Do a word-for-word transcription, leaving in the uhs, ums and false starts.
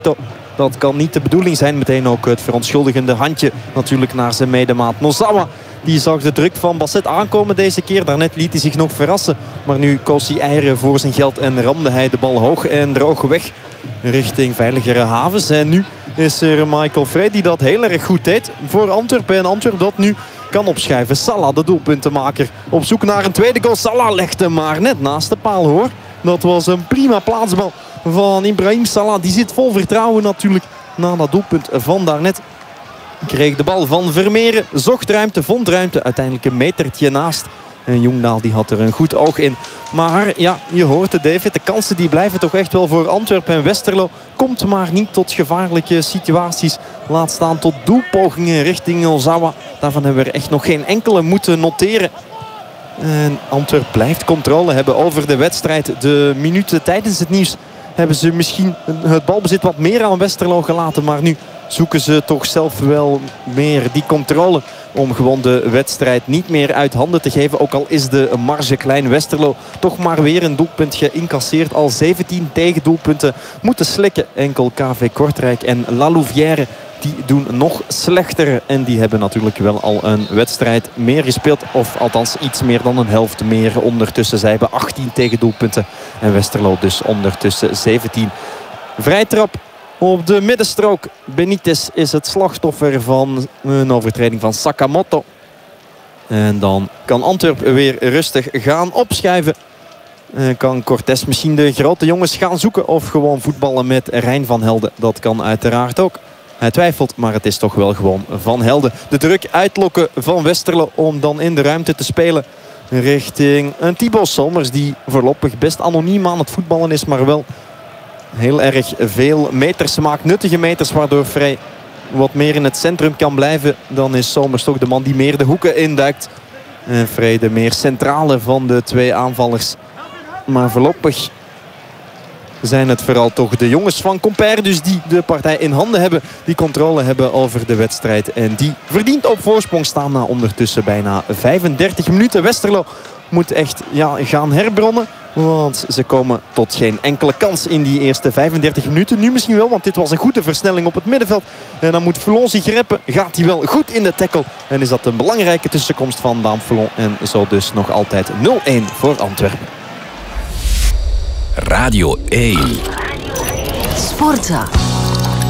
Dat kan niet de bedoeling zijn. Meteen ook het verontschuldigende handje natuurlijk naar zijn medemaat Nozawa. Die zag de druk van Basset aankomen deze keer. Daarnet liet hij zich nog verrassen. Maar nu koos hij eieren voor zijn geld en ramde hij de bal hoog en droog weg richting veiligere havens. En nu is er Michael Frey die dat heel erg goed deed voor Antwerpen. En Antwerpen dat nu kan opschuiven. Salah, de doelpuntenmaker, op zoek naar een tweede goal. Salah legde maar net naast de paal, hoor. Dat was een prima plaatsbal van Ibrahim Salah. Die zit vol vertrouwen natuurlijk na dat doelpunt van daarnet. Kreeg de bal van Vermeeren, zocht ruimte, vond ruimte. Uiteindelijk een metertje naast. En Jongdaal die had er een goed oog in. Maar ja, je hoort het, David. De kansen die blijven toch echt wel voor Antwerpen. En Westerlo komt maar niet tot gevaarlijke situaties. Laat staan tot doelpogingen richting Ozawa. Daarvan hebben we er echt nog geen enkele moeten noteren. En Antwerpen blijft controle hebben over de wedstrijd. De minuten tijdens het nieuws hebben ze misschien het balbezit wat meer aan Westerlo gelaten. Maar nu zoeken ze toch zelf wel meer die controle om gewoon de wedstrijd niet meer uit handen te geven. Ook al is de marge klein. Westerlo toch maar weer een doelpunt geïncasseerd. Al zeventien tegendoelpunten moeten slikken. Enkel K V Kortrijk en La Louvière die doen nog slechter. En die hebben natuurlijk wel al een wedstrijd meer gespeeld. Of althans iets meer dan een helft meer ondertussen. Zij hebben achttien tegendoelpunten. En Westerlo dus ondertussen zeventien. Vrijtrap op de middenstrook. Benitez is het slachtoffer van een overtreding van Sakamoto. En dan kan Antwerpen weer rustig gaan opschuiven. En kan Cortés misschien de grote jongens gaan zoeken. Of gewoon voetballen met Rijn van Helden. Dat kan uiteraard ook. Hij twijfelt, maar het is toch wel gewoon Van Helden. De druk uitlokken van Westerlo om dan in de ruimte te spelen. Richting een Thibaut Somers die voorlopig best anoniem aan het voetballen is. Maar wel heel erg veel meters maakt. Nuttige meters waardoor Frey wat meer in het centrum kan blijven. Dan is Somers toch de man die meer de hoeken induikt. En Frey de meer centrale van de twee aanvallers. Maar voorlopig zijn het vooral toch de jongens van Compère. Dus die de partij in handen hebben. Die controle hebben over de wedstrijd. En die verdient op voorsprong staan na ondertussen bijna vijfendertig minuten. Westerlo moet echt ja, gaan herbronnen. Want ze komen tot geen enkele kans in die eerste vijfendertig minuten. Nu misschien wel, want dit was een goede versnelling op het middenveld. En dan moet Foulon zich reppen. Gaat hij wel goed in de tackle. En is dat een belangrijke tussenkomst van Daan Foulon. En zo dus nog altijd nul-een voor Antwerpen. Radio één. Sportza.